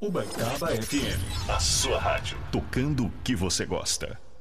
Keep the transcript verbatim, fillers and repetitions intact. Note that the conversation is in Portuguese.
Ubatuba F M, a sua rádio, tocando o que você gosta.